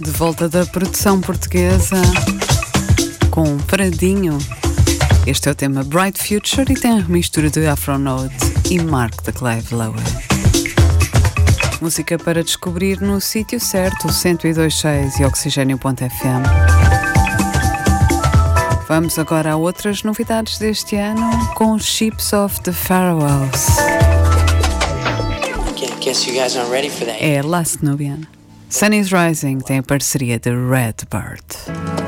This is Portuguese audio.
De volta da produção portuguesa com Fradinho. Este é o tema Bright Future e tem a mistura de Afronote e Mark da Clive Lowe. Música para descobrir no sítio certo, 102.6 e Oxigênio.fm. Vamos agora a outras novidades deste ano com Ships of the Pharaohs. Guess you guys aren't ready for that. É Last Nubian. Sun is Rising tem a parceria de Redbird.